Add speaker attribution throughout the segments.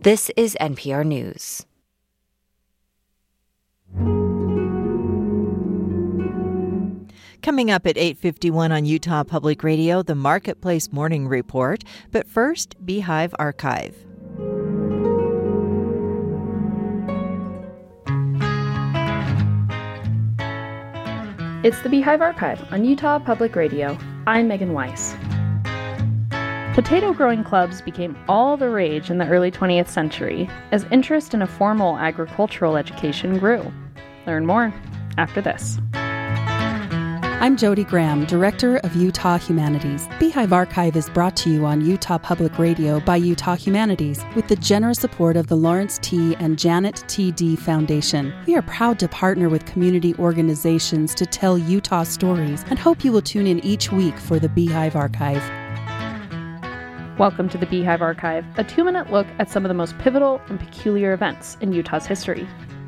Speaker 1: This is NPR News.
Speaker 2: Coming up at 8:51 on Utah Public Radio, the Marketplace Morning Report. But first, Beehive Archive.
Speaker 3: It's the Beehive Archive on Utah Public Radio. I'm Megan Weiss. Potato growing clubs became all the rage in the early 20th century as interest in a formal agricultural education grew. Learn more after this.
Speaker 4: I'm Jody Graham, Director of Utah Humanities. Beehive Archive is brought to you on Utah Public Radio by Utah Humanities with the generous support of the Lawrence T. and Janet T.D. Foundation. We are proud to partner with community organizations to tell Utah stories and hope you will tune in each week for the Beehive Archive.
Speaker 3: Welcome to the Beehive Archive, a 2-minute look at some of the most pivotal and peculiar events in Utah's history.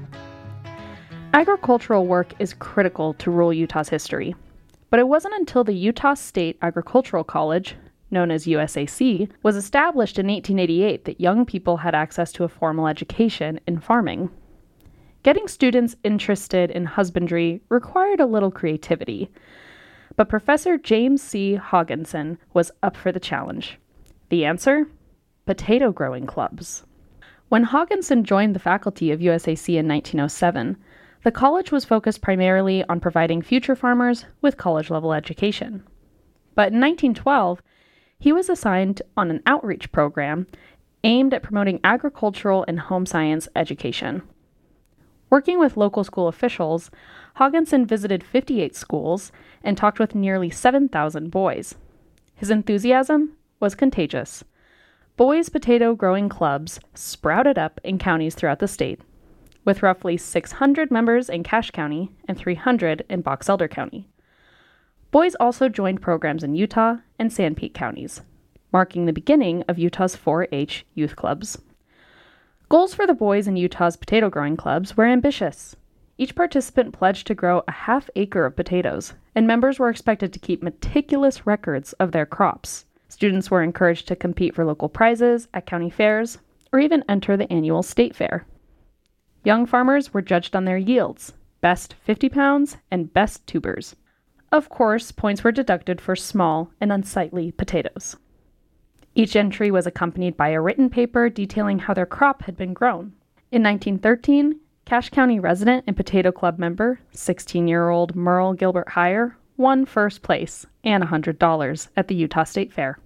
Speaker 3: Agricultural work is critical to rural Utah's history. But it wasn't until the Utah State Agricultural College, known as USAC, was established in 1888 that young people had access to a formal education in farming. Getting students interested in husbandry required a little creativity, but Professor James C. Hogginson was up for the challenge. The answer? Potato growing clubs. When Hogginson joined the faculty of USAC in 1907, the college was focused primarily on providing future farmers with college-level education. But in 1912, he was assigned on an outreach program aimed at promoting agricultural and home science education. Working with local school officials, Hogginson visited 58 schools and talked with nearly 7,000 boys. His enthusiasm was contagious. Boys' potato growing clubs sprouted up in counties throughout the state, with roughly 600 members in Cache County and 300 in Box Elder County. Boys also joined programs in Utah and Sanpete counties, marking the beginning of Utah's 4-H youth clubs. Goals for the boys in Utah's potato growing clubs were ambitious. Each participant pledged to grow a half acre of potatoes, and members were expected to keep meticulous records of their crops. Students were encouraged to compete for local prizes at county fairs, or even enter the annual state fair. Young farmers were judged on their yields, best 50 pounds and best tubers. Of course, points were deducted for small and unsightly potatoes. Each entry was accompanied by a written paper detailing how their crop had been grown. In 1913, Cache County resident and potato club member, 16-year-old Merle Gilbert Heyer, won first place and $100 at the Utah State Fair.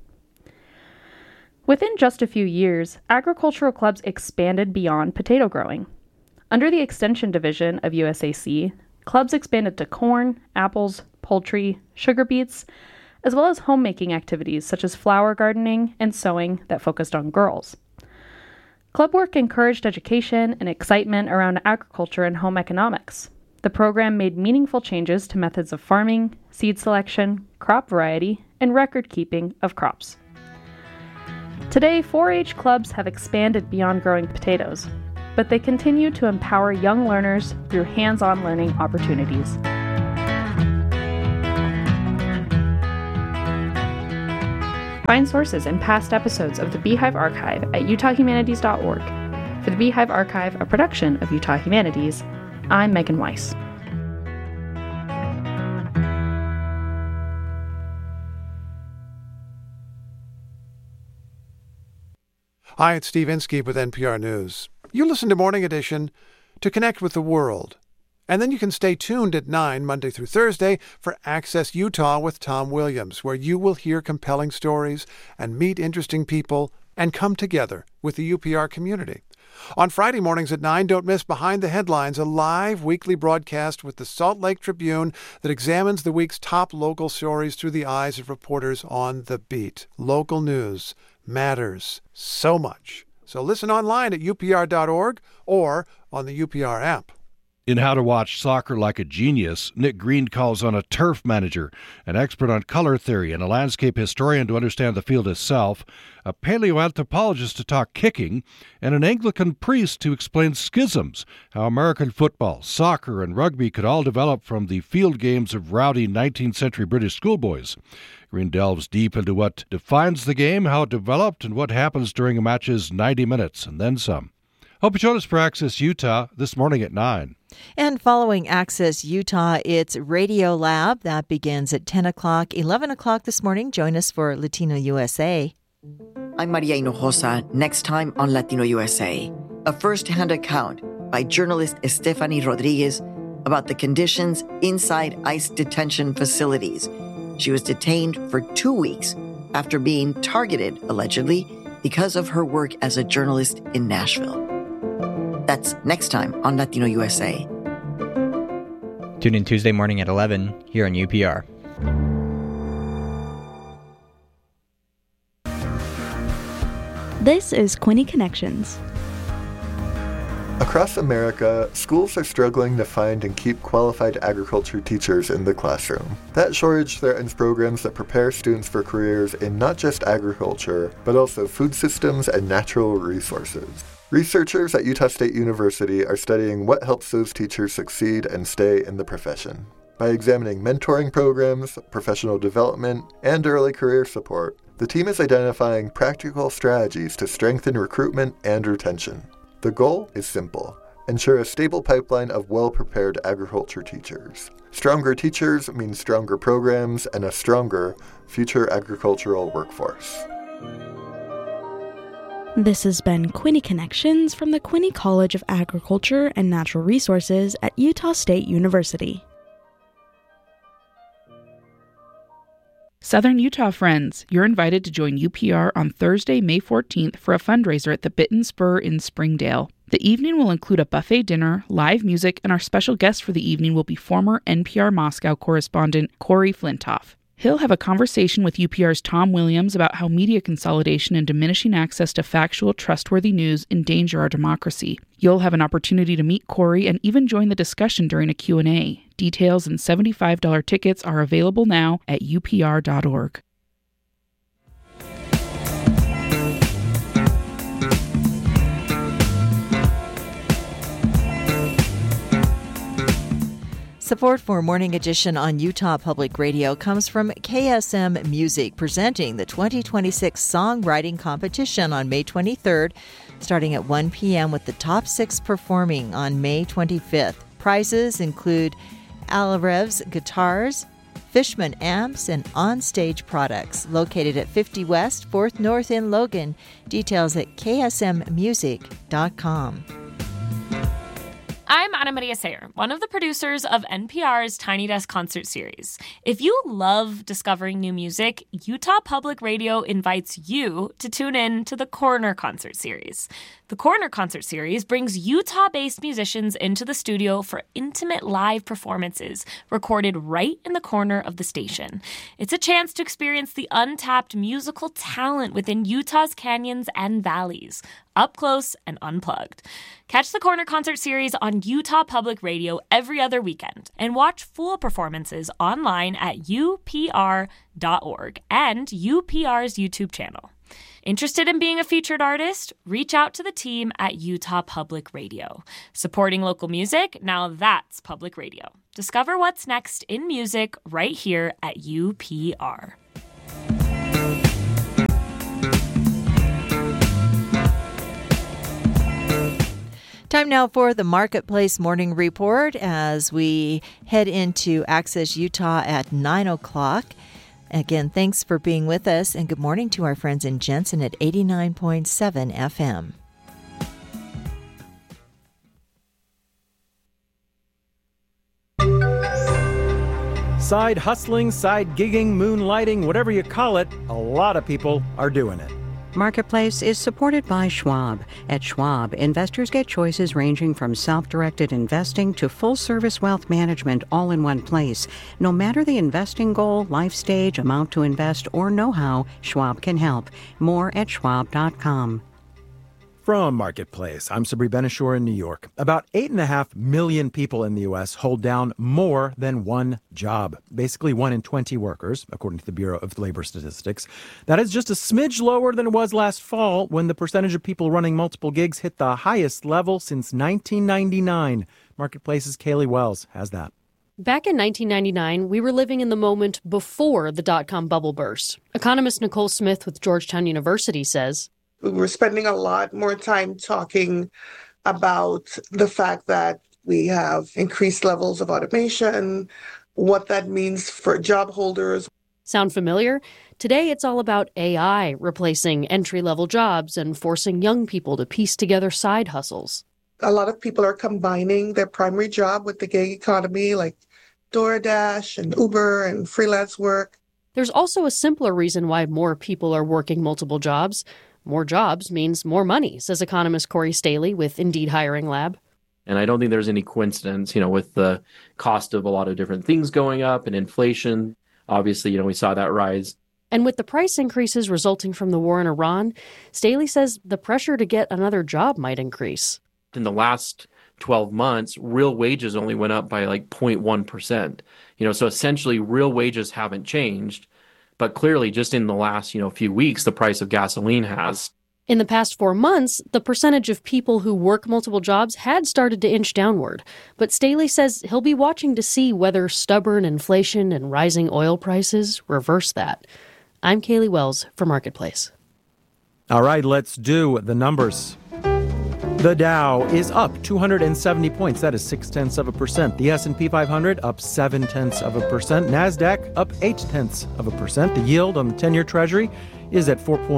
Speaker 3: Within just a few years, agricultural clubs expanded beyond potato growing. Under the Extension Division of USAC, clubs expanded to corn, apples, poultry, sugar beets, as well as homemaking activities such as flower gardening and sewing that focused on girls. Club work encouraged education and excitement around agriculture and home economics. The program made meaningful changes to methods of farming, seed selection, crop variety, and record-keeping of crops. Today, 4-H clubs have expanded beyond growing potatoes, but they continue to empower young learners through hands-on learning opportunities. Find sources and past episodes of the Beehive Archive at utahhumanities.org. For the Beehive Archive, a production of Utah Humanities, I'm Megan Weiss.
Speaker 5: Hi, it's Steve Inskeep with NPR News. You listen to Morning Edition to connect with the world. And then you can stay tuned at 9 Monday through Thursday for Access Utah with Tom Williams, where you will hear compelling stories and meet interesting people and come together with the UPR community. On Friday mornings at 9, don't miss Behind the Headlines, a live weekly broadcast with the Salt Lake Tribune that examines the week's top local stories through the eyes of reporters on the beat. Local news matters so much. So listen online at upr.org or on the UPR app.
Speaker 6: In How to Watch Soccer Like a Genius, Nick Green calls on a turf manager, an expert on color theory, and a landscape historian to understand the field itself, a paleoanthropologist to talk kicking, and an Anglican priest to explain schisms, how American football, soccer, and rugby could all develop from the field games of rowdy 19th century British schoolboys. Green delves deep into what defines the game, how it developed, and what happens during a match's 90 minutes, and then some. Hope you join us for Access Utah this morning at 9.
Speaker 2: And following Access Utah, it's Radio Lab. That begins at 10 o'clock, 11 o'clock this morning. Join us for Latino USA.
Speaker 7: I'm Maria Hinojosa, next time on Latino USA. A first-hand account by journalist Estefany Rodriguez about the conditions inside ICE detention facilities. She was detained for 2 weeks after being targeted, allegedly, because of her work as a journalist in Nashville. That's next time on Latino USA.
Speaker 8: Tune in Tuesday morning at 11 here on UPR.
Speaker 9: This is Quinny Connections.
Speaker 10: Across America, schools are struggling to find and keep qualified agriculture teachers in the classroom. That shortage threatens programs that prepare students for careers in not just agriculture, but also food systems and natural resources. Researchers at Utah State University are studying what helps those teachers succeed and stay in the profession. By examining mentoring programs, professional development, and early career support, the team is identifying practical strategies to strengthen recruitment and retention. The goal is simple: ensure a stable pipeline of well-prepared agriculture teachers. Stronger teachers mean stronger programs and a stronger future agricultural workforce.
Speaker 9: This has been Quinny Connections from the Quinny College of Agriculture and Natural Resources at Utah State University.
Speaker 11: Southern Utah friends, you're invited to join UPR on Thursday, May 14th for a fundraiser at the Bitten Spur in Springdale. The evening will include a buffet dinner, live music, and our special guest for the evening will be former NPR Moscow correspondent Corey Flintoff. He'll have a conversation with UPR's Tom Williams about how media consolidation and diminishing access to factual, trustworthy news endanger our democracy. You'll have an opportunity to meet Corey and even join the discussion during a Q&A. Details and $75 tickets are available now at upr.org.
Speaker 2: Support for Morning Edition on Utah Public Radio comes from KSM Music, presenting the 2026 Songwriting Competition on May 23rd, starting at 1 p.m. with the top 6 performing on May 25th. Prizes include Alarev's guitars, Fishman amps, and on-stage products. Located at 50 West, 4th North in Logan. Details at ksmmusic.com.
Speaker 12: I'm Ana Maria Sayer, one of the producers of NPR's Tiny Desk Concert Series. If you love discovering new music, Utah Public Radio invites you to tune in to the Corner Concert Series. The Corner Concert Series brings Utah-based musicians into the studio for intimate live performances recorded right in the corner of the station. It's a chance to experience the untapped musical talent within Utah's canyons and valleys, up close and unplugged. Catch the Corner Concert Series on Utah Public Radio every other weekend and watch full performances online at upr.org and UPR's YouTube channel. Interested in being a featured artist? Reach out to the team at Utah Public Radio. Supporting local music? Now that's public radio. Discover what's next in music right here at UPR.
Speaker 2: Time now for the Marketplace Morning Report as we head into Access Utah at 9 o'clock. Again, thanks for being with us, and good morning to our friends in Jensen at 89.7 FM.
Speaker 13: Side hustling, side gigging, moonlighting, whatever you call it, a lot of people are doing it.
Speaker 14: Marketplace is supported by Schwab. At Schwab, investors get choices ranging from self-directed investing to full-service wealth management all in one place. No matter the investing goal, life stage, amount to invest, or know-how, Schwab can help. More at schwab.com.
Speaker 13: From Marketplace, I'm Sabri Benishore in New York. About 8.5 million people in the U.S. hold down more than one job. Basically 1 in 20 workers, according to the Bureau of Labor Statistics. That is just a smidge lower than it was last fall when the percentage of people running multiple gigs hit the highest level since 1999. Marketplace's Kaylee Wells has that.
Speaker 15: Back in 1999, we were living in the moment before the dot-com bubble burst. Economist Nicole Smith with Georgetown University says,
Speaker 16: we were spending a lot more time talking about the fact that we have increased levels of automation, what that means for job holders.
Speaker 15: Sound familiar? Today, it's all about AI replacing entry-level jobs and forcing young people to piece together side hustles.
Speaker 16: A lot of people are combining their primary job with the gig economy, like DoorDash and Uber and freelance work.
Speaker 15: There's also a simpler reason why more people are working multiple jobs. More jobs means more money, says economist Corey Staley with Indeed Hiring Lab.
Speaker 17: And I don't think there's any coincidence, with the cost of a lot of different things going up and inflation. Obviously, we saw that rise.
Speaker 15: And with the price increases resulting from the war in Iran, Staley says the pressure to get another job might increase.
Speaker 17: In the last 12 months, real wages only went up by like 0.1%. So essentially real wages haven't changed, but clearly just in the last, few weeks, the price of gasoline has.
Speaker 15: In the past 4 months, the percentage of people who work multiple jobs had started to inch downward. But Staley says he'll be watching to see whether stubborn inflation and rising oil prices reverse that. I'm Kaylee Wells for Marketplace.
Speaker 13: All right, let's do the numbers. The Dow is up 270 points. That is 0.6%. The S&P 500 up 0.7%. NASDAQ up 0.8%. The yield on the 10-year Treasury is at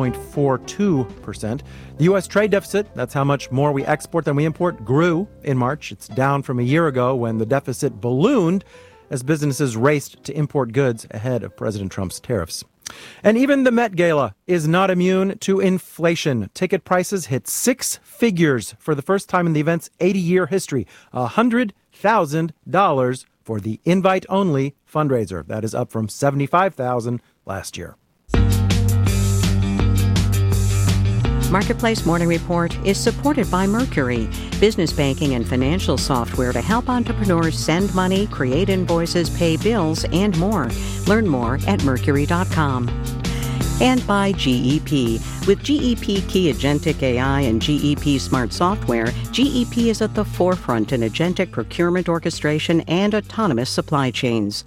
Speaker 13: 4.42%. The U.S. trade deficit, that's how much more we export than we import, grew in March. It's down from a year ago when the deficit ballooned as businesses raced to import goods ahead of President Trump's tariffs. And even the Met Gala is not immune to inflation. Ticket prices hit six figures for the first time in the event's 80-year history. $100,000 for the invite-only fundraiser. That is up from $75,000 last year.
Speaker 14: Marketplace Morning Report is supported by Mercury, business banking and financial software to help entrepreneurs send money, create invoices, pay bills, and more. Learn more at Mercury.com. And by GEP. With GEP Key Agentic AI and GEP Smart Software, GEP is at the forefront in agentic procurement orchestration and autonomous supply chains.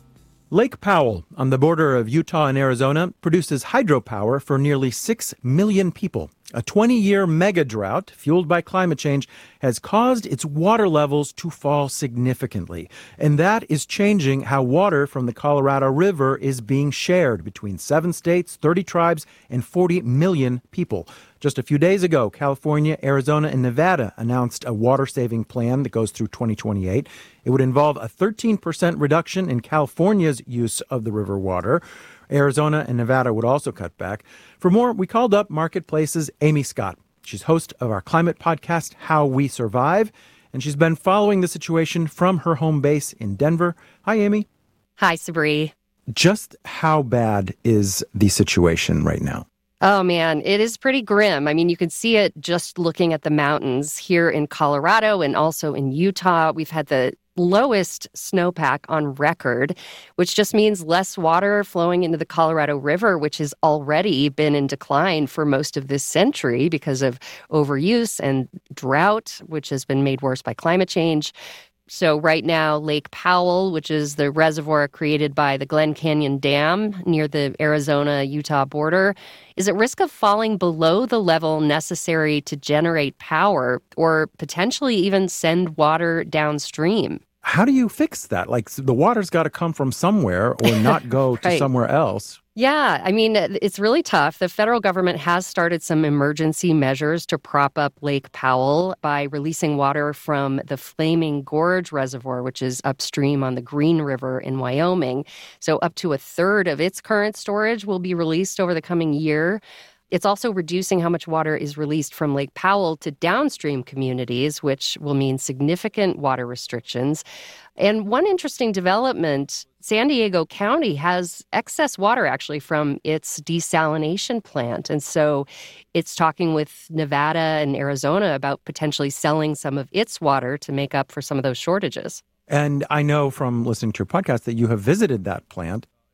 Speaker 13: Lake Powell, on the border of Utah and Arizona, produces hydropower for nearly 6 million people. A 20-year mega drought fueled by climate change has caused its water levels to fall significantly. And that is changing how water from the Colorado River is being shared between 7 states, 30 tribes, and 40 million people. Just a few days ago, California, Arizona, and Nevada announced a water-saving plan that goes through 2028. It would involve a 13% reduction in California's use of the river water. Arizona and Nevada would also cut back. For more, we called up Marketplace's Amy Scott. She's host of our climate podcast, How We Survive, and she's been following the situation from her home base in Denver. Hi, Amy.
Speaker 18: Hi, Sabri.
Speaker 13: Just how bad is the situation right now?
Speaker 18: Oh, man, it is pretty grim. I mean, you can see it just looking at the mountains here in Colorado and also in Utah. We've had the lowest snowpack on record, which just means less water flowing into the Colorado River, which has already been in decline for most of this century because of overuse and drought, which has been made worse by climate change. So right now, Lake Powell, which is the reservoir created by the Glen Canyon Dam near the Arizona-Utah border, is at risk of falling below the level necessary to generate power or potentially even send water downstream.
Speaker 13: How do you fix that? Like, the water's got to come from somewhere or not go to somewhere else.
Speaker 18: Yeah, I mean, it's really tough. The federal government has started some emergency measures to prop up Lake Powell by releasing water from the Flaming Gorge Reservoir, which is upstream on the Green River in Wyoming. So up to a third of its current storage will be released over the coming year. It's also reducing how much water is released from Lake Powell to downstream communities, which will mean significant water restrictions. And one interesting development, San Diego County has excess water actually from its desalination plant. And so it's talking with Nevada and Arizona about potentially selling some of its water to make up for some of those shortages.
Speaker 13: And I know from listening to your podcast that you have visited that plant.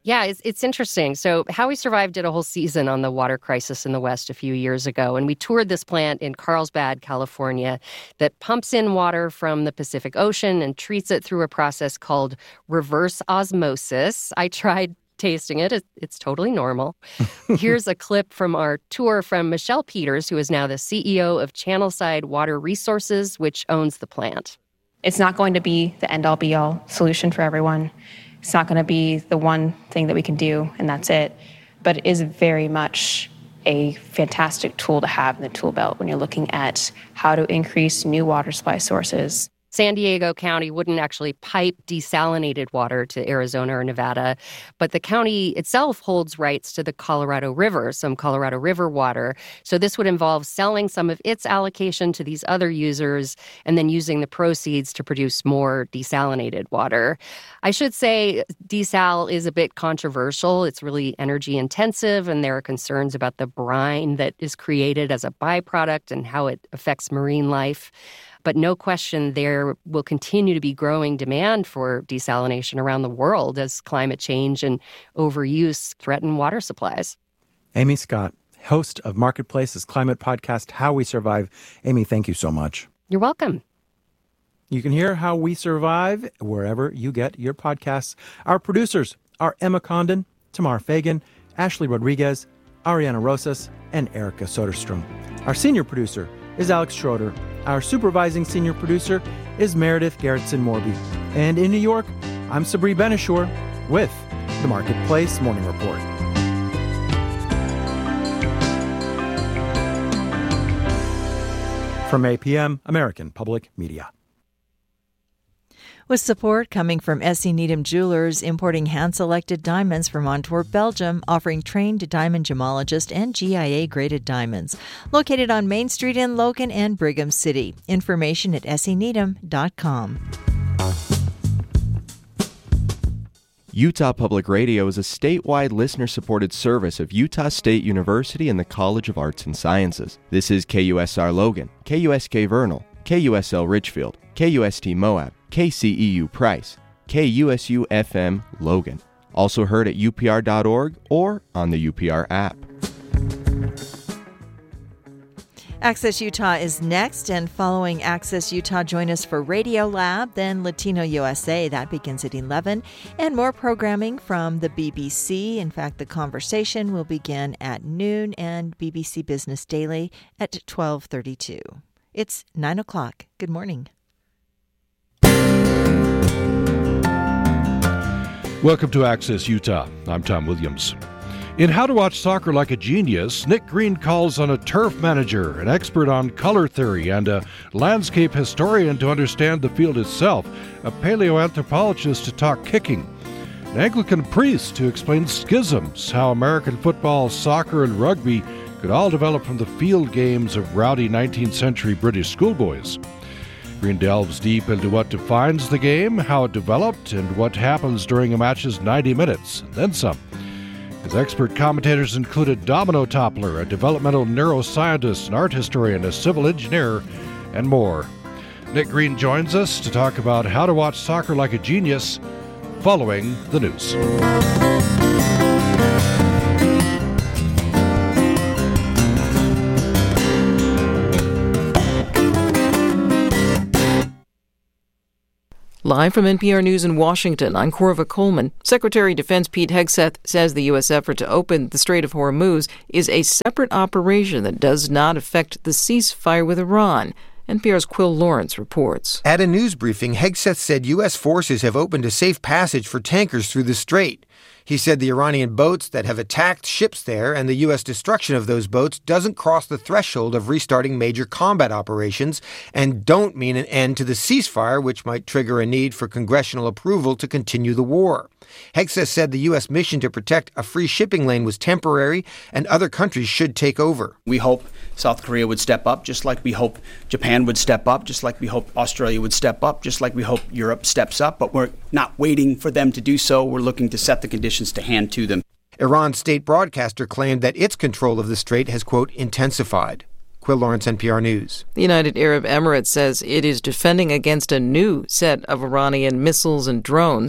Speaker 18: Yeah, it's interesting. So How We Survived did a whole season on the water crisis in the West a few years ago, and we toured this plant in Carlsbad, California, that pumps in water from the Pacific Ocean and treats it through a process called reverse osmosis. I tried tasting it. It's totally normal. Here's a clip from our tour from Michelle Peters, who is now the CEO of Channelside Water Resources, which owns the plant.
Speaker 19: It's not going to be the end-all be-all solution for everyone. It's not going to be the one thing that we can do, and that's it. But it is very much a fantastic tool to have in the tool belt when you're looking at how to increase new water supply sources.
Speaker 18: San Diego County wouldn't actually pipe desalinated water to Arizona or Nevada, but the county itself holds rights to the Colorado River, some Colorado River water. So this would involve selling some of its allocation to these other users and then using the proceeds to produce more desalinated water. I should say desal is a bit controversial. It's really energy intensive, and there are concerns about the brine that is created as a byproduct and how it affects marine life. But no question, there will continue to be growing demand for desalination around the world as climate change and overuse threaten water supplies.
Speaker 13: Amy Scott, host of Marketplace's climate podcast, How We Survive. Amy, thank you so much.
Speaker 18: You're welcome.
Speaker 13: You can hear How We Survive wherever you get your podcasts. Our producers are Emma Condon, Tamar Fagan, Ashley Rodriguez, Ariana Rosas, and Erica Soderstrom. Our senior producer is Alex Schroeder. Our supervising senior producer is Meredith Gerritsen-Morby. And in New York, I'm Sabri Ben-Achour with the Marketplace Morning Report. From APM, American Public Media.
Speaker 2: With support coming from S.E. Needham Jewelers, importing hand-selected diamonds from Antwerp, Belgium, offering trained diamond gemologists and GIA-graded diamonds. Located on Main Street in Logan and Brigham City. Information at seneedham.com.
Speaker 20: Utah Public Radio is a statewide listener-supported service of Utah State University and the College of Arts and Sciences. This is KUSR Logan, KUSK Vernal, KUSL Richfield, KUST Moab, KCEU Price, KUSU-FM Logan. Also heard at upr.org or on the UPR app.
Speaker 2: Access Utah is next, and following Access Utah, join us for Radio Lab, then Latino USA. That begins at 11, and more programming from the BBC. In fact, The Conversation will begin at noon, and BBC Business Daily at 12:32. It's 9 o'clock. Good morning.
Speaker 6: Welcome to Access Utah. I'm Tom Williams. In How to Watch Soccer Like a Genius, Nick Green calls on a turf manager, an expert on color theory, and a landscape historian to understand the field itself, a paleoanthropologist to talk kicking, an Anglican priest to explain schisms, how American football, soccer, and rugby could all develop from the field games of rowdy 19th century British schoolboys. Green delves deep into what defines the game, how it developed, and what happens during a match's 90 minutes, then some. His expert commentators included Domino Toppler, a developmental neuroscientist, an art historian, a civil engineer, and more. Nick Green joins us to talk about How to Watch Soccer Like a Genius following the news.
Speaker 21: Live from NPR News in Washington, I'm Corva Coleman. Secretary of Defense Pete Hegseth says the U.S. effort to open the Strait of Hormuz is a separate operation that does not affect the ceasefire with Iran. NPR's Quill Lawrence reports.
Speaker 22: At a news briefing, Hegseth said U.S. forces have opened a safe passage for tankers through the strait. He said the Iranian boats that have attacked ships there and the U.S. destruction of those boats doesn't cross the threshold of restarting major combat operations and don't mean an end to the ceasefire, which might trigger a need for congressional approval to continue the war. Hegseth said the U.S. mission to protect a free shipping lane was temporary and other countries should take over.
Speaker 23: We hope South Korea would step up, just like we hope Japan would step up, just like we hope Australia would step up, just like we hope Europe steps up. But we're not waiting for them to do so. We're looking to set the conditions to hand to them.
Speaker 22: Iran's state broadcaster claimed that its control of the strait has, quote, intensified. Quill Lawrence, NPR News.
Speaker 21: The United Arab Emirates says it is defending against a new set of Iranian missiles and drones.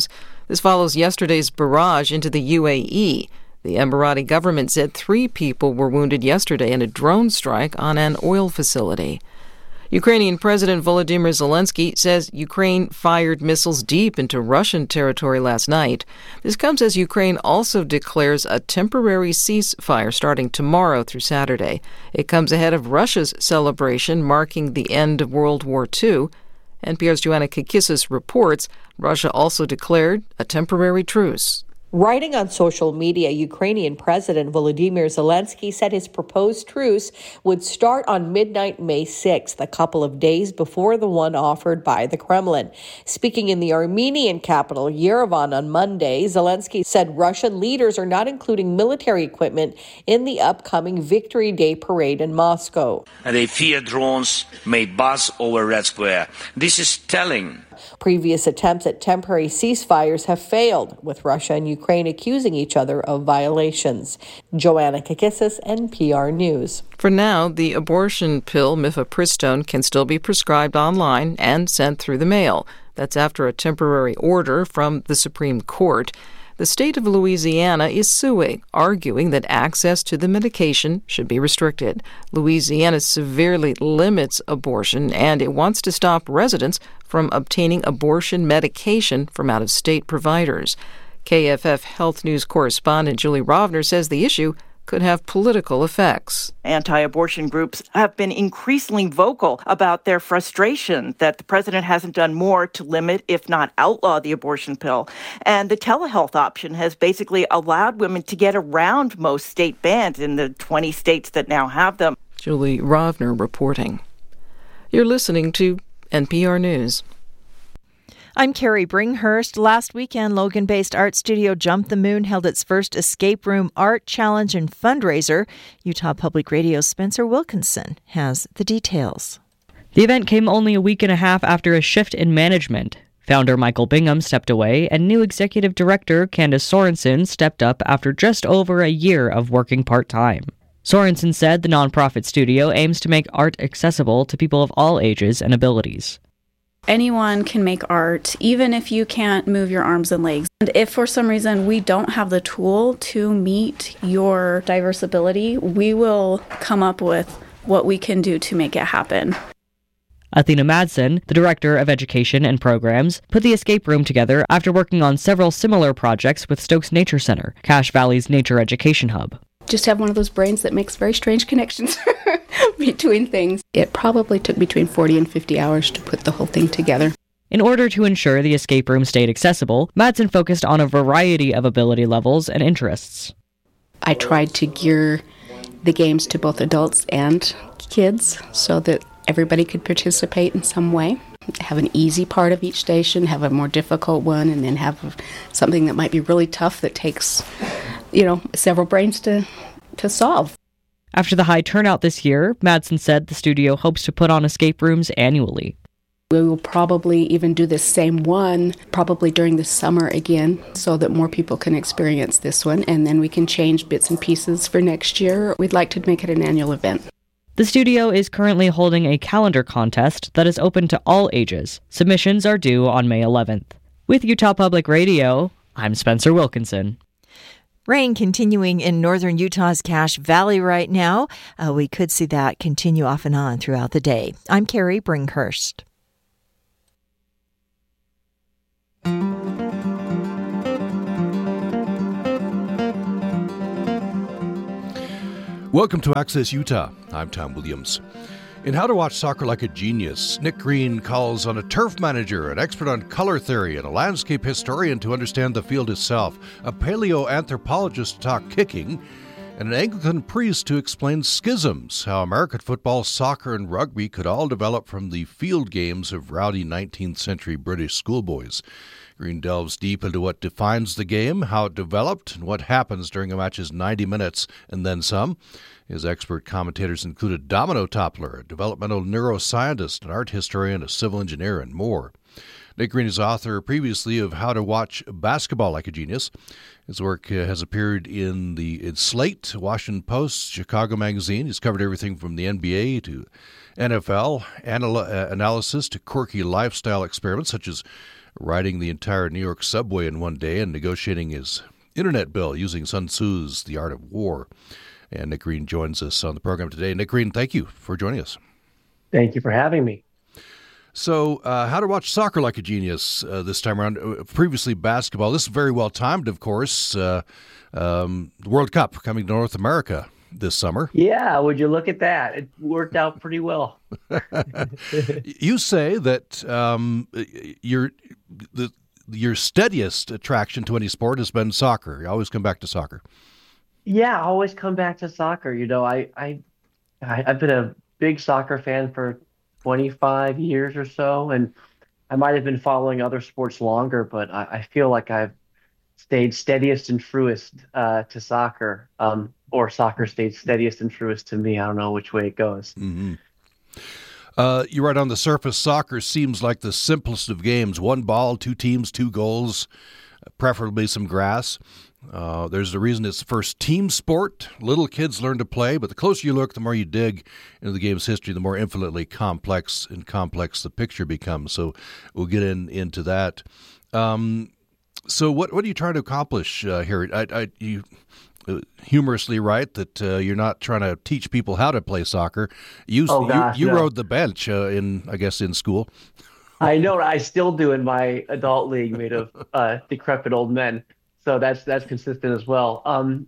Speaker 21: This follows yesterday's barrage into the UAE. The Emirati government said 3 people were wounded yesterday in a drone strike on an oil facility. Ukrainian President Volodymyr Zelensky says Ukraine fired missiles deep into Russian territory last night. This comes as Ukraine also declares a temporary ceasefire starting tomorrow through Saturday. It comes ahead of Russia's celebration marking the end of World War II. NPR's Joanna Kakissis reports Russia also declared a temporary truce.
Speaker 1: Writing on social media, Ukrainian President Volodymyr Zelensky said his proposed truce would start on midnight May 6th, a couple of days before the one offered by the Kremlin. Speaking in the Armenian capital, Yerevan, on Monday, Zelensky said Russian leaders are not including military equipment in the upcoming Victory Day parade in Moscow.
Speaker 3: They fear drones may buzz over Red Square. This is telling.
Speaker 1: Previous attempts at temporary ceasefires have failed, with Russia and Ukraine accusing each other of violations. Joanna Kakissis, NPR News.
Speaker 21: For now, the abortion pill mifepristone can still be prescribed online and sent through the mail. That's after a temporary order from the Supreme Court. The state of Louisiana is suing, arguing that access to the medication should be restricted. Louisiana severely limits abortion, and it wants to stop residents from obtaining abortion medication from out-of-state providers. KFF Health News correspondent Julie Rovner says the issue could have political effects.
Speaker 4: Anti-abortion groups have been increasingly vocal about their frustration that the president hasn't done more to limit, if not outlaw, the abortion pill. And the telehealth option has basically allowed women to get around most state bans in the 20 states that now have them.
Speaker 21: Julie Rovner reporting. You're listening to NPR News.
Speaker 2: I'm Carrie Bringhurst. Last weekend, Logan-based art studio Jump the Moon held its first escape room art challenge and fundraiser. Utah Public Radio's Spencer Wilkinson has the details.
Speaker 24: The event came only a week and a half after a shift in management. Founder Michael Bingham stepped away, and new executive director Candace Sorensen stepped up after just over a year of working part-time. Sorensen said the nonprofit studio aims to make art accessible to people of all ages and abilities.
Speaker 25: Anyone can make art, even if you can't move your arms and legs. And if for some reason we don't have the tool to meet your diverse ability, we will come up with what we can do to make it happen.
Speaker 24: Athena Madsen, the Director of Education and Programs, put the escape room together after working on several similar projects with Stokes Nature Center, Cache Valley's nature education hub.
Speaker 26: Just have one of those brains that makes very strange connections between things. It probably took between 40 and 50 hours to put the whole thing together.
Speaker 24: In order to ensure the escape room stayed accessible, Madsen focused on a variety of ability levels and interests.
Speaker 26: I tried to gear the games to both adults and kids so that everybody could participate in some way. Have an easy part of each station, have a more difficult one, and then have something that might be really tough that takes, several brains to solve.
Speaker 24: After the high turnout this year, Madsen said the studio hopes to put on escape rooms annually.
Speaker 26: We will probably even do the same one, probably during the summer again, so that more people can experience this one, and then we can change bits and pieces for next year. We'd like to make it an annual event.
Speaker 24: The studio is currently holding a calendar contest that is open to all ages. Submissions are due on May 11th. With Utah Public Radio, I'm Spencer Wilkinson.
Speaker 2: Rain continuing in northern Utah's Cache Valley right now. We could see that continue off and on throughout the day. I'm Carrie Bringhurst.
Speaker 6: Welcome to Access Utah. I'm Tom Williams. In How to Watch Soccer Like a Genius, Nick Green calls on a turf manager, an expert on color theory, and a landscape historian to understand the field itself, a paleoanthropologist to talk kicking, and an Anglican priest to explain schisms, how American football, soccer, and rugby could all develop from the field games of rowdy 19th century British schoolboys. Green delves deep into what defines the game, how it developed, and what happens during a match's 90 minutes and then some. His expert commentators included Domino Toppler, a developmental neuroscientist, an art historian, a civil engineer, and more. Nick Green is author previously of How to Watch Basketball Like a Genius. His work has appeared in Slate, Washington Post, Chicago Magazine. He's covered everything from the NBA to NFL analysis to quirky lifestyle experiments such as riding the entire New York subway in one day and negotiating his internet bill using Sun Tzu's The Art of War. And Nick Green joins us on the program today. Nick Green, thank you for joining us.
Speaker 5: Thank you for having me.
Speaker 6: So, how to watch soccer like a genius this time around. Previously, basketball. This is very well timed, of course. The World Cup coming to North America this summer.
Speaker 5: Yeah, would you look at that? It worked out pretty well.
Speaker 6: You say that your steadiest attraction to any sport has been soccer. You always come back to soccer.
Speaker 5: Yeah, I always come back to soccer. You know, I've been a big soccer fan for 25 years or so, and I might have been following other sports longer, but I feel like I've stayed steadiest and truest to soccer, or soccer stayed steadiest and truest to me. I don't know which way it goes.
Speaker 6: Mm-hmm. You're right, on the surface, soccer seems like the simplest of games. One ball, two teams, two goals, preferably some grass. There's a reason it's the first team sport. Little kids learn to play, but the closer you look, the more you dig into the game's history, the more infinitely complex the picture becomes. So we'll get into that. So what are you trying to accomplish here? You humorously write that you're not trying to teach people how to play soccer. You rode the bench in school.
Speaker 5: I know. I still do in my adult league made of decrepit old men. So that's consistent as well.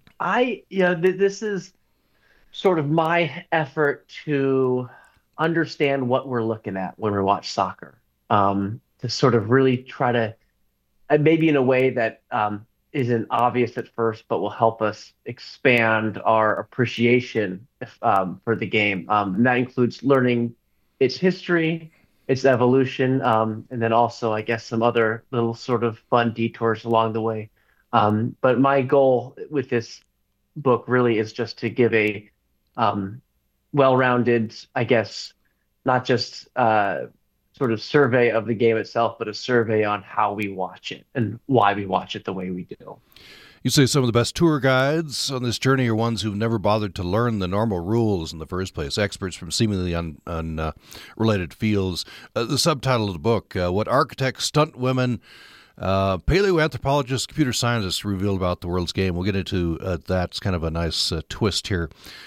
Speaker 5: This is sort of my effort to understand what we're looking at when we watch soccer. To sort of really try to, maybe in a way that isn't obvious at first, but will help us expand our appreciation for the game. And that includes learning its history, its evolution, and then also, I guess, some other little sort of fun detours along the way. But my goal with this book really is just to give a well-rounded, I guess, not just sort of survey of the game itself, but a survey on how we watch it and why we watch it the way we do.
Speaker 6: You say some of the best tour guides on this journey are ones who've never bothered to learn the normal rules in the first place, experts from seemingly unrelated fields. The subtitle of the book, What Architects, Stunt Women, Paleoanthropologists, computer scientists revealed about the world's game. We'll get into that. It's kind of a nice twist here.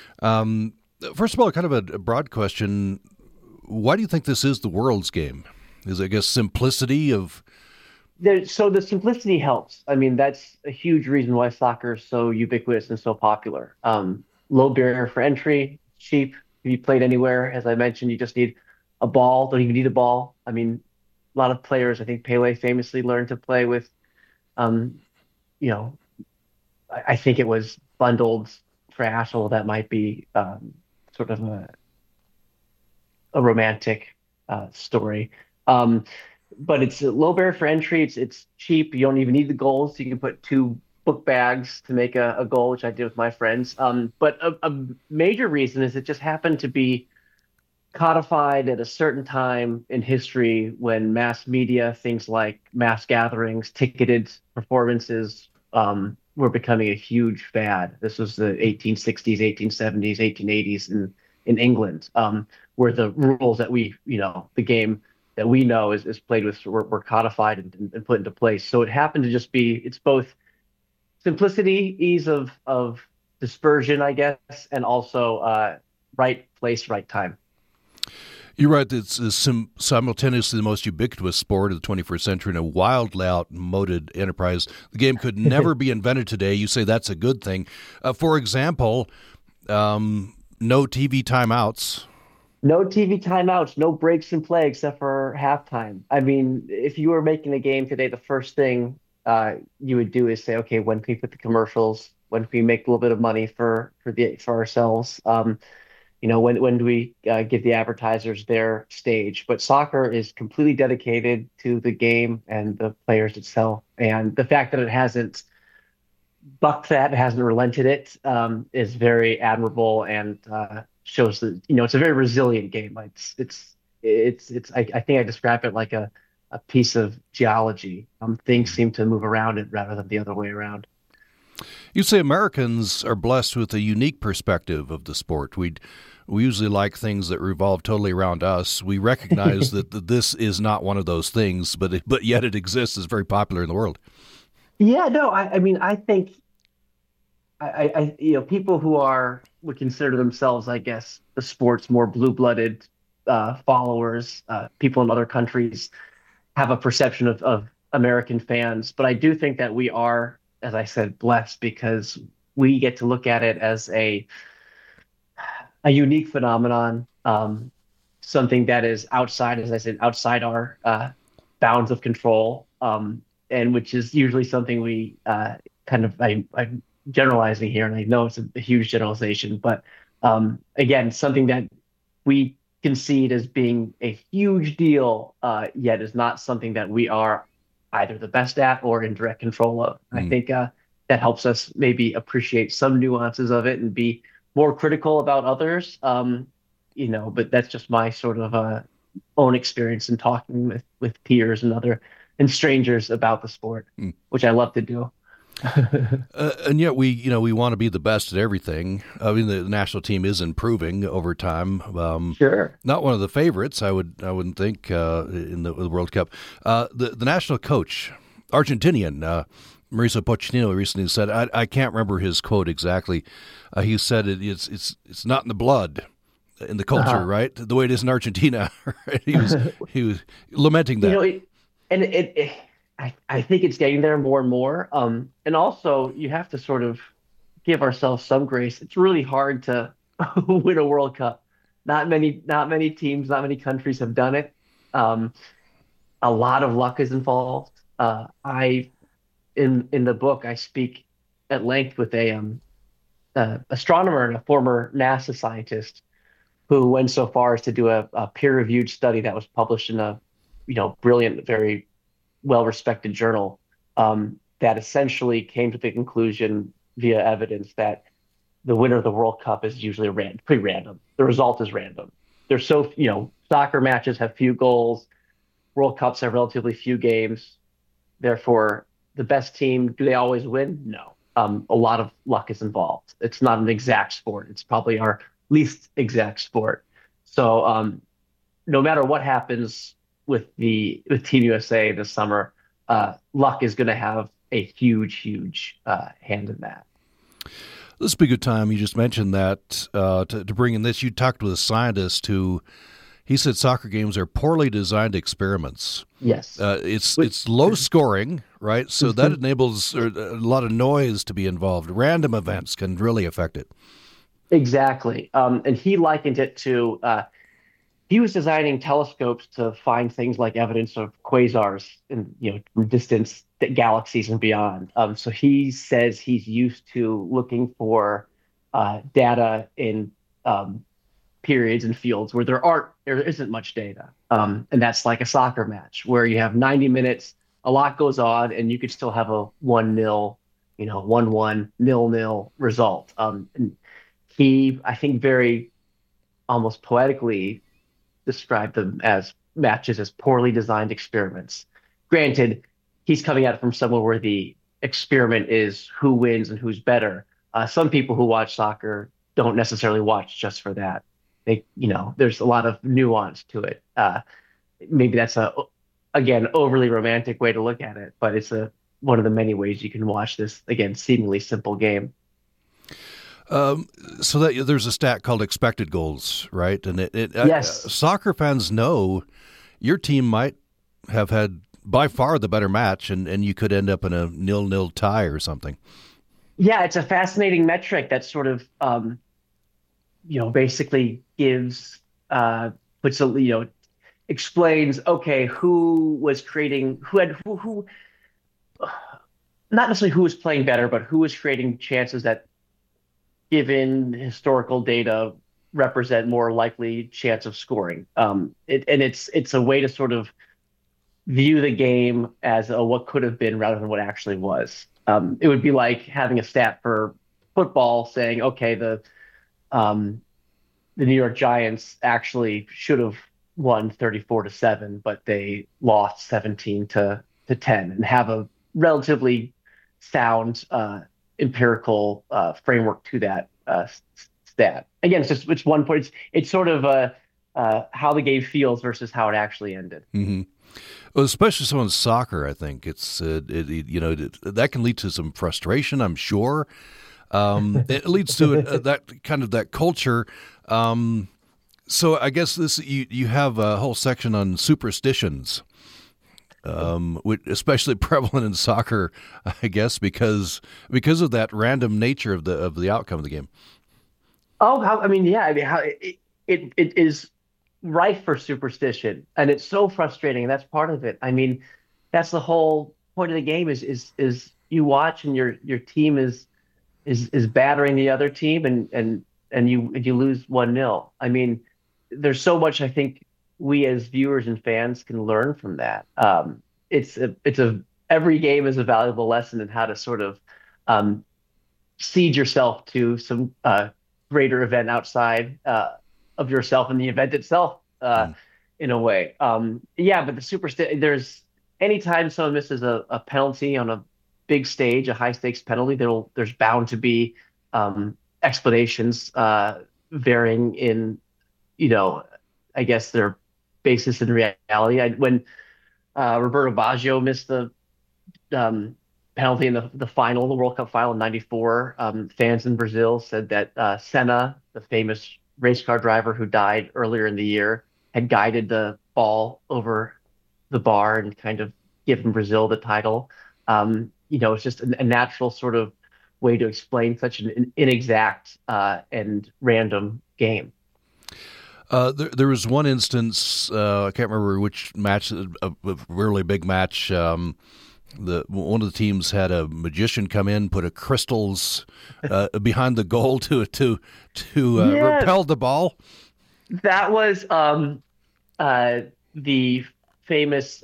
Speaker 6: First of all, kind of a broad question. Why do you think this is the world's game? Is it, I guess, simplicity of...
Speaker 5: So the simplicity helps. I mean, that's a huge reason why soccer is so ubiquitous and so popular. Low barrier for entry, cheap. If you played anywhere, as I mentioned, you just need a ball. Don't even need a ball. I mean, a lot of players, I think Pele famously learned to play with, I think it was bundled trash, although that might be sort of a romantic story. But it's a low barrier for entry. It's cheap. You don't even need the goals. You can put 2 book bags to make a goal, which I did with my friends. But a major reason is it just happened to be codified at a certain time in history when mass media, things like mass gatherings, ticketed performances were becoming a huge fad. This was the 1860s, 1870s, 1880s in England, where the rules that the game that we know is played with were codified and put into place. So it happened to just be, it's both simplicity, ease of dispersion, I guess, and also right place, right time.
Speaker 6: You're right. It's simultaneously the most ubiquitous sport of the 21st century and a wildly outmoded enterprise. The game could never be invented today. You say that's a good thing. For example, no TV timeouts.
Speaker 5: No TV timeouts, no breaks in play except for halftime. I mean, if you were making a game today, the first thing you would do is say, okay, when can we put the commercials? When can we make a little bit of money for ourselves? When do we give the advertisers their stage? But soccer is completely dedicated to the game and the players itself. And the fact that it hasn't bucked that, it hasn't relented it, is very admirable and shows that, it's a very resilient game. I think I describe it like a piece of geology. Things seem to move around it rather than the other way around.
Speaker 6: You say Americans are blessed with a unique perspective of the sport. We usually like things that revolve totally around us. We recognize that this is not one of those things, but yet it exists. It's very popular in the world.
Speaker 5: Yeah, no, I mean, I think people who would consider themselves, I guess, the sport's more blue-blooded followers, people in other countries have a perception of American fans. But I do think that we are, as I said, blessed because we get to look at it as a unique phenomenon, something that is outside, as I said, outside our bounds of control, and which is usually something we I'm generalizing here, and I know it's a huge generalization, but again, something that we concede as being a huge deal, yet is not something that we are either the best at or in direct control of. I think that helps us maybe appreciate some nuances of it and be more critical about others. But that's just my sort of own experience in talking with peers and strangers about the sport, which I love to do.
Speaker 6: And yet we want to be the best at everything. I mean, the national team is improving over time.
Speaker 5: Sure.
Speaker 6: Not one of the favorites, I wouldn't think, in the World Cup. The national coach, Argentinian, Mauricio Pochettino, recently said, I can't remember his quote exactly. He said it's not in the blood, in the culture, right? The way it is in Argentina. Right? He was lamenting that.
Speaker 5: I think it's getting there more and more. And also, you have to sort of give ourselves some grace. It's really hard to win a World Cup. Not many teams, not many countries have done it. A lot of luck is involved. In the book, I speak at length with a astronomer and a former NASA scientist who went so far as to do a peer-reviewed study that was published in a brilliant, very well-respected journal that essentially came to the conclusion via evidence that the winner of the World Cup is usually pretty random. The result is random. There's soccer matches have few goals. World Cups have relatively few games. Therefore, the best team, do they always win? No. A lot of luck is involved. It's not an exact sport. It's probably our least exact sport. So no matter what happens with Team USA this summer, luck is going to have a huge hand in that.
Speaker 6: This would be a good time. You just mentioned that to bring in this. You talked with a scientist who he said soccer games are poorly designed experiments.
Speaker 5: Yes,
Speaker 6: it's low scoring, right? So that enables a lot of noise to be involved. Random events can really affect it.
Speaker 5: Exactly, and he likened it to. He was designing telescopes to find things like evidence of quasars in distant galaxies and beyond. So he says he's used to looking for data in periods and fields where there isn't much data, and that's like a soccer match where you have 90 minutes, a lot goes on, and you could still have a 1-0, 1-1, 0-0 result. And he, I think, very almost poetically described them as matches as poorly designed experiments. Granted, he's coming at it from somewhere where the experiment is who wins and who's better. Some people who watch soccer don't necessarily watch just for that. There's a lot of nuance to it. Maybe that's again, overly romantic way to look at it, but it's one of the many ways you can watch this, again, seemingly simple game.
Speaker 6: So that there's a stat called expected goals, right? And
Speaker 5: yes,
Speaker 6: soccer fans know your team might have had by far the better match, and you could end up in a 0-0 tie or something.
Speaker 5: Yeah, it's a fascinating metric that sort of, basically gives, explains, okay, who not necessarily who was playing better, but who was creating chances that, given historical data, represent more likely chance of scoring. It's a way to sort of view the game as what could have been rather than what actually was. It would be like having a stat for football saying, okay, the New York Giants actually should have won 34-7, but they lost 17-10, and have a relatively sound empirical framework to that stat. Again, it's one point. It's sort of how the game feels versus how it actually ended.
Speaker 6: Mm-hmm. Well, especially so in soccer, I think that can lead to some frustration, I'm sure. It leads to that culture. So I guess you have a whole section on superstitions, which especially prevalent in soccer, I guess, because of that random nature of the outcome of the game.
Speaker 5: Oh, it is rife for superstition, and it's so frustrating. And that's part of it. I mean, that's the whole point of the game is you watch and your team is battering the other team and you lose 1-0. I mean, there's so much I think we as viewers and fans can learn from that. Every game is a valuable lesson in how to sort of seed yourself to some greater event outside of yourself and the event itself in a way. But there's anytime someone misses a penalty on a big stage, a high stakes penalty, there's bound to be explanations varying in, I guess their basis in reality. When Roberto Baggio missed the penalty in the final, the World Cup final in '94, fans in Brazil said that Senna, the famous race car driver who died earlier in the year, had guided the ball over the bar and kind of given Brazil the title. It's just a natural sort of way to explain such an inexact and random game.
Speaker 6: There was one instance, I can't remember which match, a really big match. One of the teams had a magician come in, put a crystals behind the goal to repel the ball.
Speaker 5: That was the famous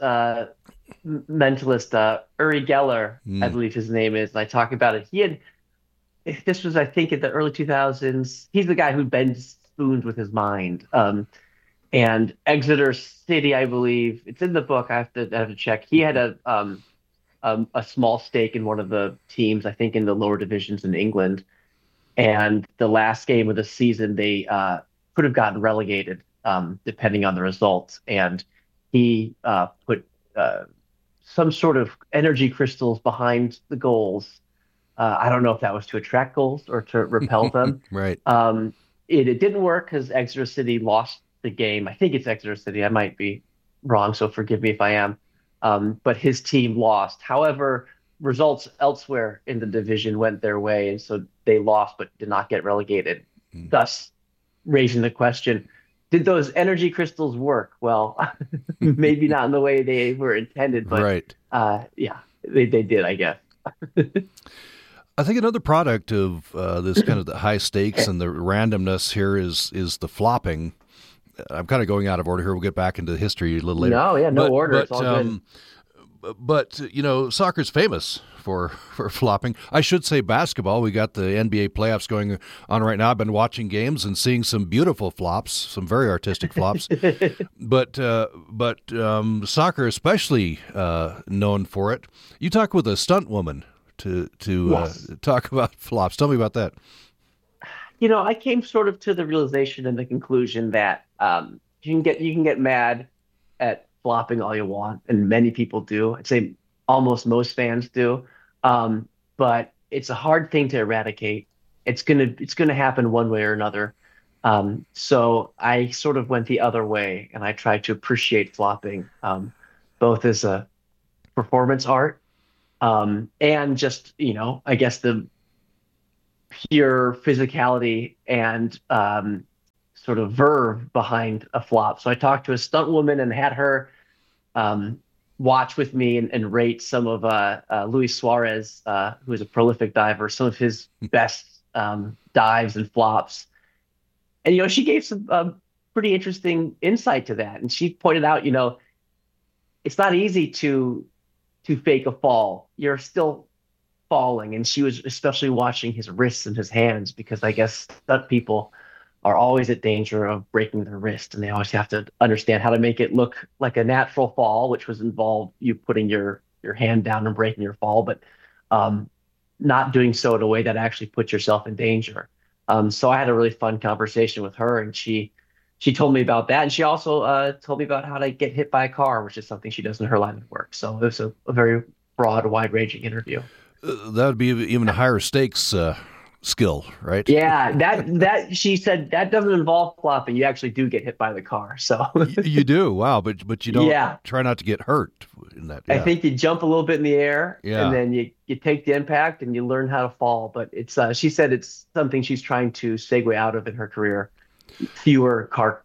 Speaker 5: mentalist Uri Geller, I believe his name is, and I talk about it. This was, I think, in the early 2000s. He's the guy who bends spoons with his mind. And Exeter City, I believe, it's in the book. I have to check. He had a small stake in one of the teams, I think, in the lower divisions in England. And the last game of the season, they could have gotten relegated, depending on the results. And he put some sort of energy crystals behind the goals. I don't know if that was to attract goals or to repel them.
Speaker 6: Right.
Speaker 5: It didn't work because Exeter City lost the game. I think it's Exeter City. I might be wrong, so forgive me if I am. But his team lost. However, results elsewhere in the division went their way, and so they lost but did not get relegated, thus raising the question, did those energy crystals work? Well, maybe not in the way they were intended, but
Speaker 6: right.
Speaker 5: They did, I guess.
Speaker 6: I think another product of this kind of the high stakes and the randomness here is the flopping. I'm kind of going out of order here. We'll get back into history a little later.
Speaker 5: No order. It's all good.
Speaker 6: But soccer's famous for flopping. I should say basketball. We got the NBA playoffs going on right now. I've been watching games and seeing some beautiful flops, some very artistic flops. But soccer, especially known for it. You talk with a stunt woman to
Speaker 5: Yes.
Speaker 6: Talk about flops. Tell me about that.
Speaker 5: I came sort of to the realization and the conclusion that you can get mad at flopping all you want, and many people do. I'd say almost most fans do, but it's a hard thing to eradicate. It's gonna happen one way or another. So I sort of went the other way, and I tried to appreciate flopping, both as a performance art, and just I guess the pure physicality and sort of verve behind a flop. So I talked to a stunt woman and had her watch with me and rate some of Luis Suarez, who is a prolific diver, some of his best dives and flops. And she gave some pretty interesting insight to that. And she pointed out, it's not easy to fake a fall. You're still falling. And she was especially watching his wrists and his hands, because I guess stunt people are always at danger of breaking their wrist, and they always have to understand how to make it look like a natural fall, which was involved you putting your hand down and breaking your fall. But not doing so in a way that actually puts yourself in danger. So I had a really fun conversation with her, and she told me about that, and she also told me about how to get hit by a car, which is something she does in her line of work. So it was a very broad, wide-ranging interview.
Speaker 6: That would be even a higher stakes skill, right?
Speaker 5: Yeah, that she said that doesn't involve flopping. You actually do get hit by the car. So
Speaker 6: you do. Wow, but you don't try not to get hurt in that. Yeah.
Speaker 5: I think you jump a little bit in the air,
Speaker 6: Yeah.
Speaker 5: and then you take the impact and you learn how to fall. But it's she said it's something she's trying to segue out of in her career. Fewer car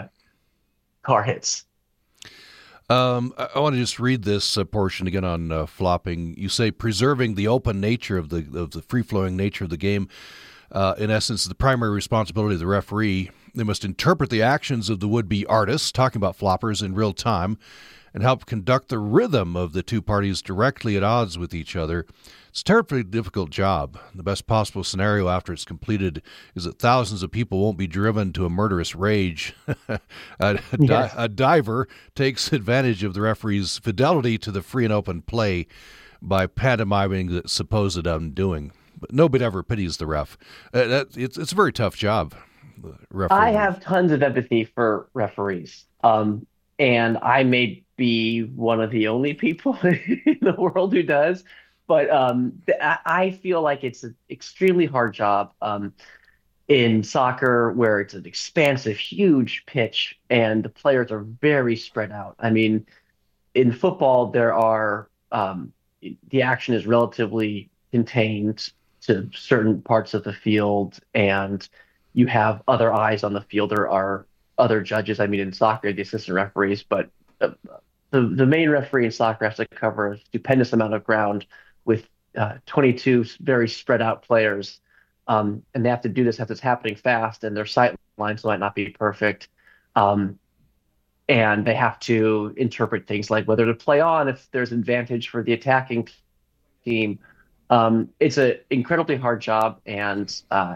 Speaker 5: hits.
Speaker 6: I want to just read this portion again on flopping. You say preserving the open nature of the free-flowing nature of the game. In essence, the primary responsibility of the referee. They must interpret the actions of the would-be artists, talking about floppers, in real time, and help conduct the rhythm of the two parties directly at odds with each other. It's a terribly difficult job. The best possible scenario after it's completed is that thousands of people won't be driven to a murderous rage. A diver takes advantage of the referee's fidelity to the free and open play by pantomiming the supposed undoing. But nobody ever pities the ref. It's a very tough job.
Speaker 5: I have tons of empathy for referees. And I may be one of the only people in the world who does. But I feel like it's an extremely hard job in soccer, where it's an expansive, huge pitch, and the players are very spread out. I mean, in football, there are the action is relatively contained to certain parts of the field, and you have other eyes on the field. There are other judges. I mean, in soccer, the assistant referees, but the main referee in soccer has to cover a stupendous amount of ground with 22 very spread out players. And they have to do this as it's happening fast, and their sight lines might not be perfect. And they have to interpret things like whether to play on if there's advantage for the attacking team. It's an incredibly hard job, and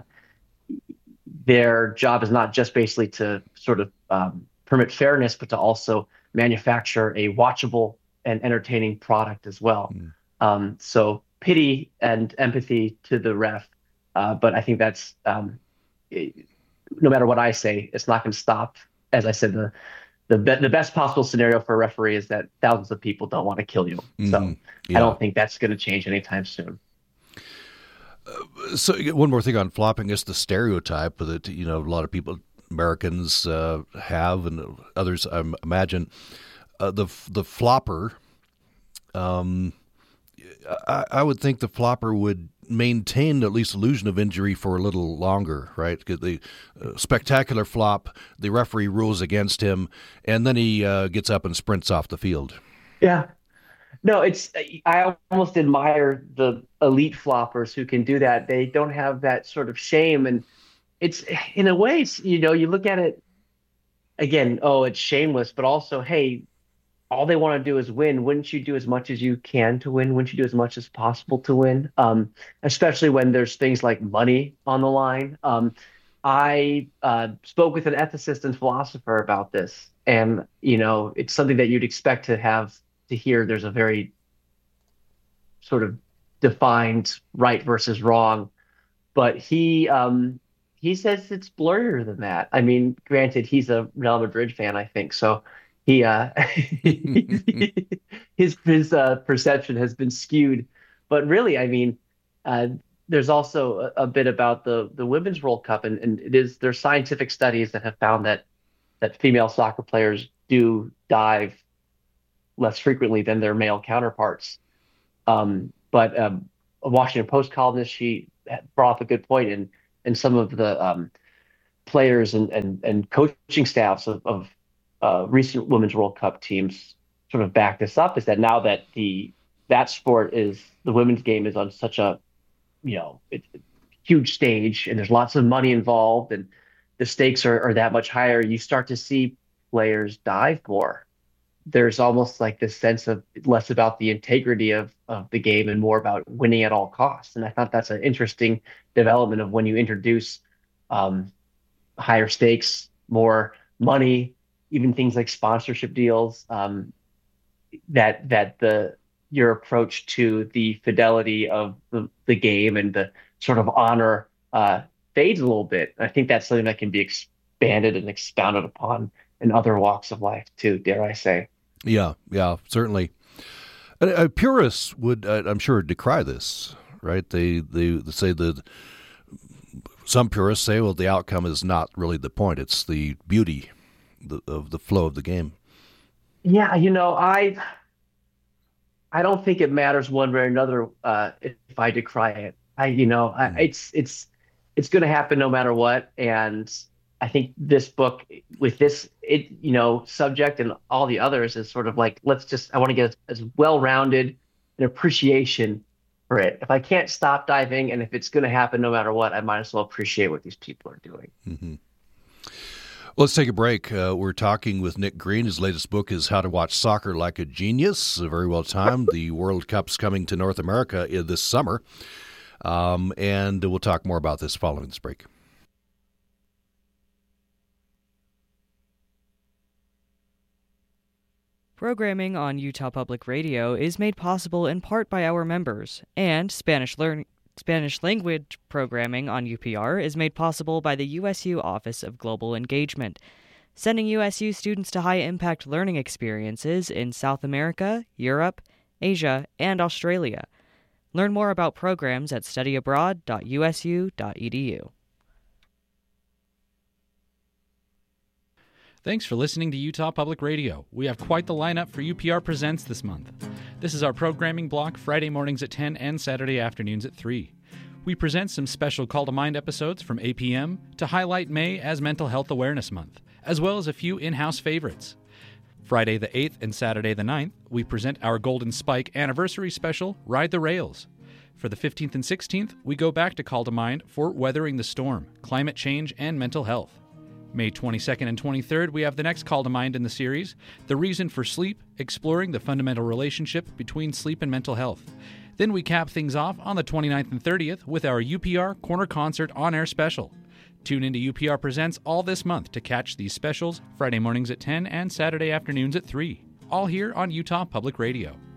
Speaker 5: their job is not just basically to sort of permit fairness, but to also manufacture a watchable and entertaining product as well. So pity and empathy to the ref, but I think that's no matter what I say, it's not going to stop. As I said, the best possible scenario for a referee is that thousands of people don't want to kill you. So I don't think that's going to change anytime soon.
Speaker 6: So one more thing on flopping is the stereotype that a lot of people, Americans, have, and others, I imagine, the flopper. I would think the flopper would maintain at least illusion of injury for a little longer, right? The spectacular flop, the referee rules against him, and then he gets up and sprints off the field.
Speaker 5: Yeah. No, I almost admire the elite floppers who can do that. They don't have that sort of shame. And it's, in a way, it's, you look at it again, it's shameless, but also, hey, all they want to do is win. Wouldn't you do as much as you can to win? Wouldn't you do as much as possible to win? Especially when there's things like money on the line. I spoke with an ethicist and philosopher about this, and it's something that you'd expect to hear. There's a very sort of defined right versus wrong, but he says it's blurrier than that. I mean, granted, he's a Real Madrid fan, I think, so he his perception has been skewed. But really, I mean, there's also a bit about the Women's World Cup, and there's scientific studies that have found that female soccer players do dive less frequently than their male counterparts. But a Washington Post columnist, she brought up a good point, and some of the players and coaching staffs of recent Women's World Cup teams sort of back this up, is that now that that sport is, the women's game is on such a huge stage, and there's lots of money involved, and the stakes are that much higher, you start to see players dive more. There's almost like this sense of less about the integrity of the game and more about winning at all costs. And I thought that's an interesting development of when you introduce higher stakes, more money, even things like sponsorship deals, that your approach to the fidelity of the game and the sort of honor fades a little bit. I think that's something that can be expanded and expounded upon in other walks of life too, dare I say.
Speaker 6: Yeah, certainly. Purists would, I'm sure, decry this, right? They say that some purists say, well, the outcome is not really the point. It's the beauty of the flow of the game. Yeah, I don't think it matters one way or another if I decry it. It's going to happen no matter what. And I think this book with this, subject and all the others is sort of like, I want to get as well-rounded an appreciation for it. If I can't stop diving and if it's going to happen no matter what, I might as well appreciate what these people are doing. Mm-hmm. Well, let's take a break. We're talking with Nick Green. His latest book is How to Watch Soccer Like a Genius. Very well timed. The World Cup's coming to North America this summer. And we'll talk more about this following this break.
Speaker 24: Programming on Utah Public Radio is made possible in part by our members, and Spanish language programming on UPR is made possible by the USU Office of Global Engagement, sending USU students to high-impact learning experiences in South America, Europe, Asia, and Australia. Learn more about programs at studyabroad.usu.edu.
Speaker 7: Thanks for listening to Utah Public Radio. We have quite the lineup for UPR Presents this month. This is our programming block, Friday mornings at 10 and Saturday afternoons at 3. We present some special Call to Mind episodes from APM to highlight May as Mental Health Awareness Month, as well as a few in-house favorites. Friday the 8th and Saturday the 9th, we present our Golden Spike anniversary special, Ride the Rails. For the 15th and 16th, we go back to Call to Mind for Weathering the Storm, Climate Change, and Mental Health. May 22nd and 23rd, we have the next Call to Mind in the series, The Reason for Sleep, exploring the fundamental relationship between sleep and mental health. Then we cap things off on the 29th and 30th with our UPR Corner Concert on-air special. Tune into UPR Presents all this month to catch these specials Friday mornings at 10 and Saturday afternoons at 3, all here on Utah Public Radio.